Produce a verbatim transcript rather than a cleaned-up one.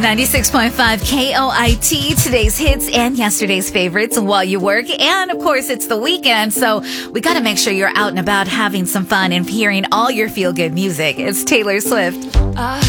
ninety-six point five K O I T, today's hits and yesterday's favorites while you work. And of course, it's the weekend, so we got to make sure you're out and about having some fun and hearing all your feel-good music. It's Taylor Swift.